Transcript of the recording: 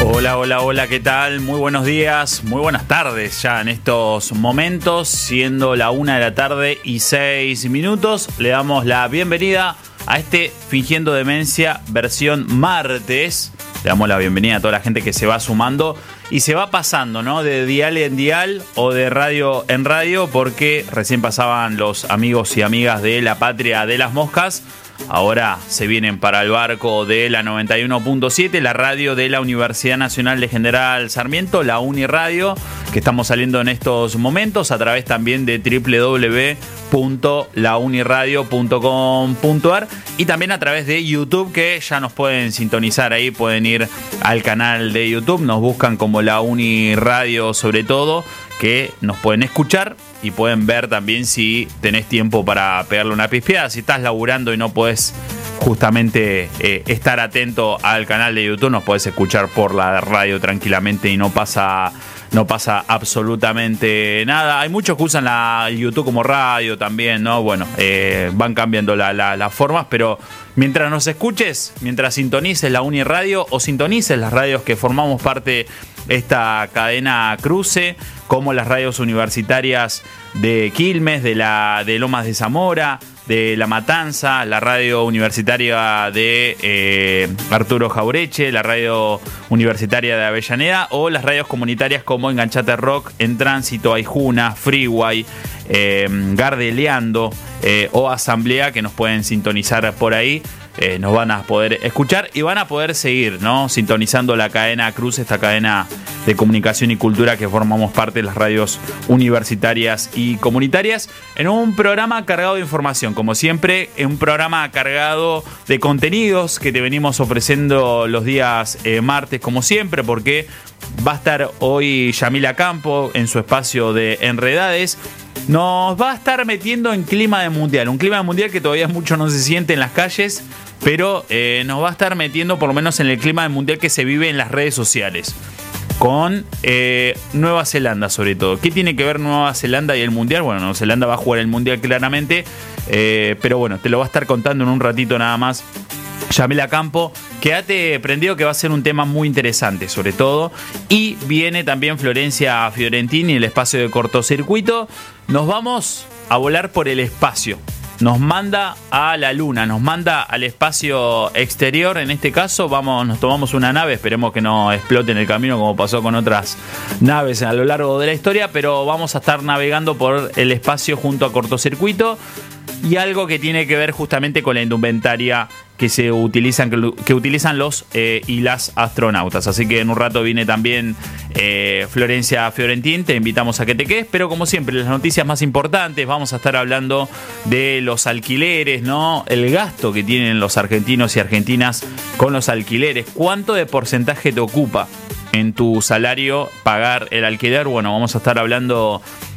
Hola, hola, hola, ¿qué tal? Muy buenos días, muy buenas tardes ya en estos momentos, siendo la 1:06 PM. Le damos la bienvenida a este Fingiendo Demencia versión martes. Le damos la bienvenida a toda la gente que se va sumando y se va pasando, ¿no? De dial en dial o de radio en radio, porque recién pasaban los amigos y amigas de la Patria de las Moscas. Ahora se vienen para el barco de la 91.7, la radio de la Universidad Nacional de General Sarmiento, la Uniradio, que estamos saliendo en estos momentos a través también de www.launiradio.com.ar y también a través de YouTube, que ya nos pueden sintonizar ahí, pueden ir al canal de YouTube, nos buscan como la Uniradio sobre todo, que nos pueden escuchar y pueden ver también si tenés tiempo para pegarle una pispeada. Si estás laburando y no podés justamente estar atento al canal de YouTube, nos podés escuchar por la radio tranquilamente y no pasa absolutamente nada. Hay muchos que usan la YouTube como radio también, ¿no? Bueno, van cambiando las formas, pero mientras nos escuches, mientras sintonices la Uniradio o sintonices las radios que formamos parte de esta cadena cruce, como las radios universitarias de Quilmes, de Lomas de Zamora, de La Matanza, la radio universitaria de Arturo Jaureche, la radio universitaria de Avellaneda, o las radios comunitarias como Enganchate Rock, En Tránsito, Aijuna, Freeway, Gardeleando o Asamblea, que nos pueden sintonizar por ahí. Nos van a poder escuchar y van a poder seguir, ¿no? Sintonizando la cadena Cruz, esta cadena de comunicación y cultura que formamos parte de las radios universitarias y comunitarias, en un programa cargado de información, como siempre, en un programa cargado de contenidos que te venimos ofreciendo los días martes, como siempre, porque va a estar hoy Yamila Campo en su espacio de Enredades. Nos va a estar metiendo en clima de mundial, un clima de mundial que todavía mucho no se siente en las calles, pero nos va a estar metiendo por lo menos en el clima de mundial que se vive en las redes sociales, con Nueva Zelanda sobre todo. ¿Qué tiene que ver Nueva Zelanda y el mundial? Bueno, Nueva Zelanda va a jugar el mundial claramente, pero bueno, te lo va a estar contando en un ratito nada más Yamila Campo. Quédate prendido que va a ser un tema muy interesante sobre todo. Y viene también Florencia Fiorentini, el espacio de cortocircuito. Nos vamos a volar por el espacio. Nos manda a la luna, nos manda al espacio exterior. En este caso nos tomamos una nave, esperemos que no explote en el camino como pasó con otras naves a lo largo de la historia, pero vamos a estar navegando por el espacio junto a cortocircuito. Y algo que tiene que ver justamente con la indumentaria que utilizan los y las astronautas. Así que en un rato viene también Florencia Fiorentín. Te invitamos a que te quedes, pero como siempre, las noticias más importantes, vamos a estar hablando de los alquileres, ¿no? El gasto que tienen los argentinos y argentinas con los alquileres. ¿Cuánto de porcentaje te ocupa en tu salario pagar el alquiler? Bueno, vamos a estar hablando